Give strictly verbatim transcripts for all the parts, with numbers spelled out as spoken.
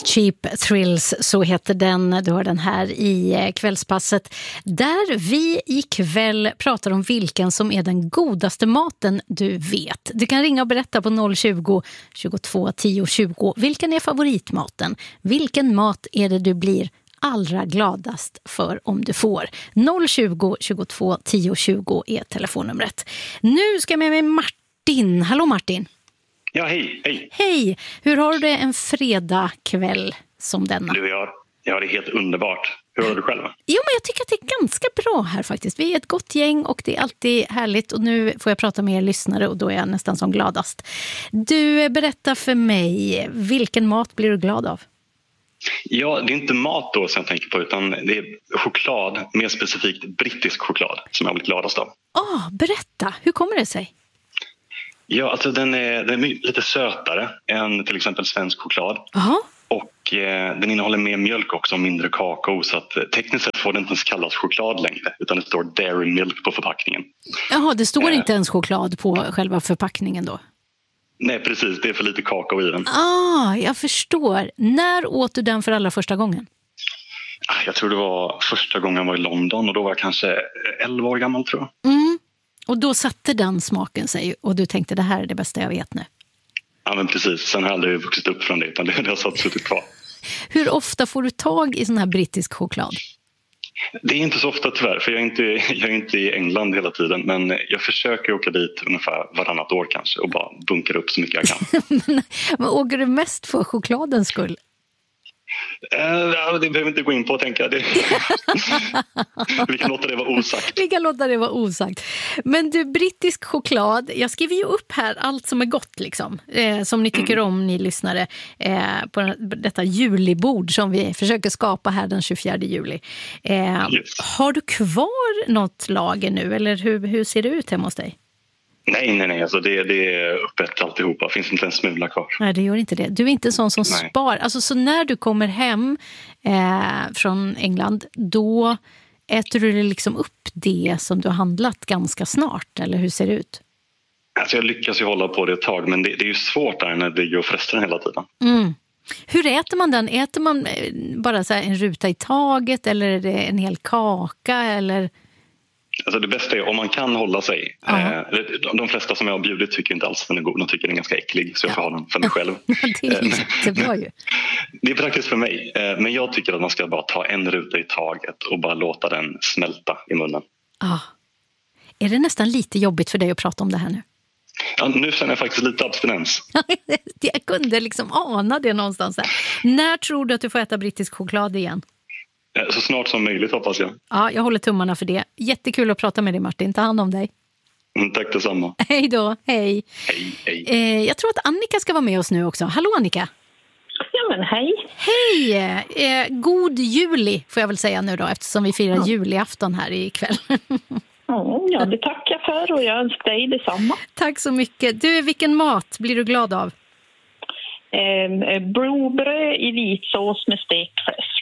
Cheap Thrills, så heter den. Du har den här i kvällspasset, där vi ikväll pratar om vilken som är den godaste maten du vet. Du kan ringa och berätta på noll tjugo, tjugotvå, tio, tjugo. Vilken är favoritmaten? Vilken mat är det du blir allra gladast för om du får? noll tjugo, tjugotvå, tio, tjugo är telefonnumret. Nu ska jag med mig Martin. Hallå Martin. Ja, hej, hej. Hej, hur har du det en fredag kväll som denna? Du, jag, jag har det helt underbart. Hur har du själv? Jo, men jag tycker att det är ganska bra här faktiskt. Vi är ett gott gäng och det är alltid härligt. Och nu får jag prata med er lyssnare och då är jag nästan som gladast. Du, berätta för mig, vilken mat blir du glad av? Ja, det är inte mat då som jag tänker på, utan det är choklad, mer specifikt brittisk choklad som jag blir gladast av. Ah, berätta, hur kommer det sig? Ja, alltså den är, den är lite sötare än till exempel svensk choklad. Aha. Och eh, den innehåller mer mjölk också och mindre kakao, så att eh, tekniskt sett får den inte ens kallas choklad längre, utan det står dairy milk på förpackningen. Jaha, det står eh. inte ens choklad på själva förpackningen då? Nej, precis. Det är för lite kakao i den. Ah, jag förstår. När åt du den för allra första gången? Jag tror det var första gången jag var i London och då var jag kanske elva år gammal, tror jag. Mm. Och då satte den smaken sig och du tänkte det här är det bästa jag vet nu. Ja, men precis. Sen har jag aldrig vuxit upp från det, utan det har satt suttit kvar. Hur ofta får du tag i sån här brittisk choklad? Det är inte så ofta tyvärr, för jag är inte, jag är inte i England hela tiden. Men jag försöker åka dit ungefär varannat år kanske och bara bunkra upp så mycket jag kan. men, men åker du mest för chokladens skull? Uh, det behöver inte gå in på, tänka. Det... Vi kan låta det vara osagt. Vi kan låta det vara osagt. Men du, brittisk choklad, jag skriver ju upp här allt som är gott liksom. Eh, som ni tycker mm. om, ni lyssnare. Eh, på detta julibord som vi försöker skapa här den tjugofjärde juli. Eh, yes. Har du kvar något lager nu? Eller hur, hur ser det ut hemma hos dig? Nej, nej, nej. Alltså det, det är öppet alltihopa. Det finns inte en smula kvar. Nej, det gör inte det. Du är inte en sån som nej. spar. Alltså, så när du kommer hem eh, från England, då äter du liksom upp det som du har handlat ganska snart, eller hur ser det ut? Alltså jag lyckas ju hålla på det ett tag, men det, det är ju svårt där när det går frestar hela tiden. Mm. Hur äter man den? Äter man bara så här en ruta i taget, eller är det en hel kaka, eller... Alltså det bästa är om man kan hålla sig. Eh, de flesta som jag har bjudit tycker inte alls att den är god. De tycker den är ganska äcklig, så jag får ha den för mig själv. Det är jättebra ju. Det är praktiskt för mig. Eh, men jag tycker att man ska bara ta en ruta i taget och bara låta den smälta i munnen. Ah. Är det nästan lite jobbigt för dig att prata om det här nu? Ja, nu känner jag faktiskt lite abstinens. Jag kunde liksom ana det någonstans här. När tror du att du får äta brittisk choklad igen? Så snart som möjligt, hoppas jag. Ja, jag håller tummarna för det. Jättekul att prata med dig, Martin. Ta hand om dig. Mm, tack detsamma. Hej då, hej. Hej, hej. Eh, jag tror att Annika ska vara med oss nu också. Hallå Annika. Ja, men hej. Hej. Eh, god juli får jag väl säga nu då, eftersom vi firar ja. julafton här ikväll. Ja, det tackar jag för och jag önskar dig detsamma. Tack så mycket. Du, vilken mat blir du glad av? Eh, blodbröd i vitsås med stekt fläsk.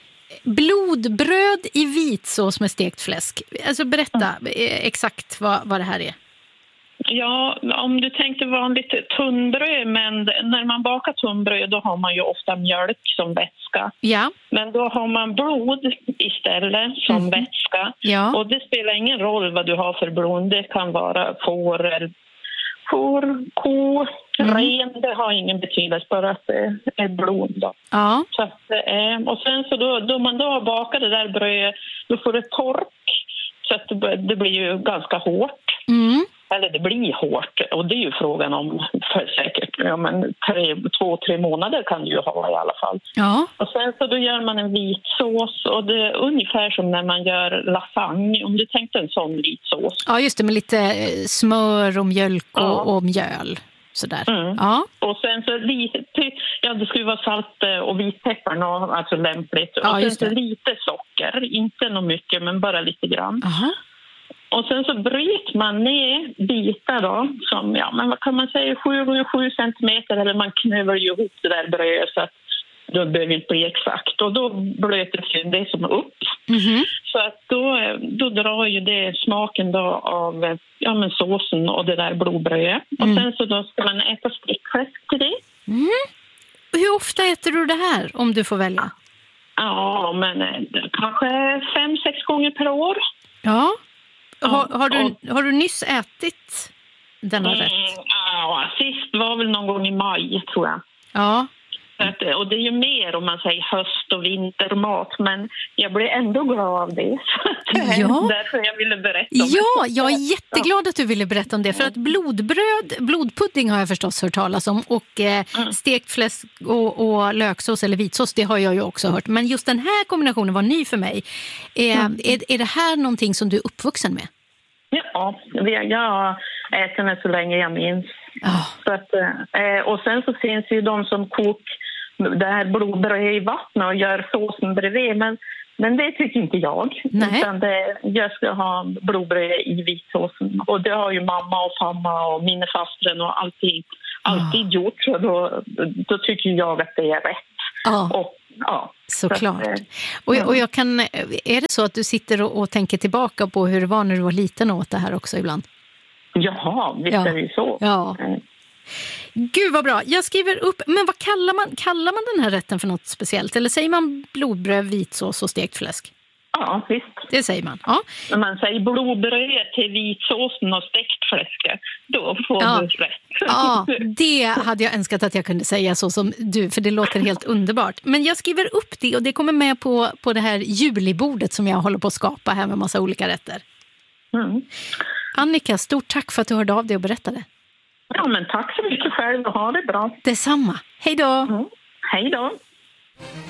Blodbröd i vitsås med stekt fläsk. Alltså berätta mm. exakt vad, vad det här är. Ja, om du tänkte vanligt tunnbröd, men när man bakar tunnbröd då har man ju ofta mjölk som vätska. Ja. Men då har man blod istället som mm. vätska. Ja. Och det spelar ingen roll vad du har för blod. Det kan vara får eller får, ko, mm. ren. Det har ingen betydelse, bara att det är blod då. Ja. Så att, och sen så då, då man då har bakat det där brödet, då får det tork. Så att det, det blir ju ganska hårt. Mm. Eller det blir hårt, och det är ju frågan om för säkert ja, men tre, två, tre månader kan du ju ha i alla fall. Ja. Och sen så då gör man en vit sås, och det är ungefär som när man gör lasagne, om du tänkte en sån vit sås. Ja, just det, med lite smör och mjölk och, ja. och mjöl. Sådär. Mm. Ja. Och sen så lite, ja det skulle vara salt och vitpeppar, alltså lämpligt. Ja, och sen just det. så lite socker, inte något mycket men bara lite grann. Aha. Och sen så bryter man ner bitar då, som ja, men vad kan man säga, sju gånger sju centimeter, eller man knöver ju ihop det där brödet så att då behöver inte bli exakt. Och då blöter sig det som upp. Mm-hmm. Så att då, då drar ju det smaken då av ja, men såsen och det där blodbrödet. Mm. Och sen så då ska man äta stickfläsk till det. Mm. Hur ofta äter du det här om du får välja? Ja, men eh, kanske fem, sex gånger per år. Ja. Ja, Har, har, du, och- har du nyss ätit denna rätt? Mm, ja, sist var väl någon gång i maj, tror jag. Ja. Så att, och det är ju mer om man säger höst- och vintermat, men jag blir ändå glad av det. Så det är Ja. därför jag ville berätta om Ja, det. jag är jätteglad att du ville berätta om det. För att blodbröd, blodpudding har jag förstås hört talas om. Och eh, Mm. stekt fläsk och, och löksås eller vitsås, det har jag ju också hört. Men just den här kombinationen var ny för mig. Eh, Mm. är, är det här någonting som du är uppvuxen med? Ja, vi- jag har ätit den så länge jag minns. Ja. Så att, eh, och sen så finns ju de som kokar det här blodbröd i vatten och gör såsen bredvid. Men, men det tycker inte jag. Nej. Utan det, jag ska ha blodbröd i vitsåsen. Och det har ju mamma och mamma och mina fastren och alltid, alltid gjort. Så då, då tycker jag att det är rätt. Ja. Och, ja, Såklart. Så att, eh, Och, ja. och jag kan, är det så att du sitter och, och tänker tillbaka på hur det var när du var liten och åt det här också ibland? Jaha, visst Ja. är det ju så. Ja. Eh, Gud vad bra. Jag skriver upp, men vad kallar man, kallar man den här rätten för något speciellt? Eller säger man blodbröd, vitsås och stekt fläsk? Ja, visst. Det säger man, ja. När man säger blodbröd till vitsåsen och stekt fläsk, då får Ja. du rätt. Ja, det hade jag önskat att jag kunde säga så som du, för det låter helt underbart. Men jag skriver upp det och det kommer med på, på det här julibordet som jag håller på att skapa här med massa olika rätter. Mm. Annika, stort tack för att du hörde av dig och berättade. Ja, men tack så mycket själv och ha det bra. Detsamma. Hej då! Mm. Hej då!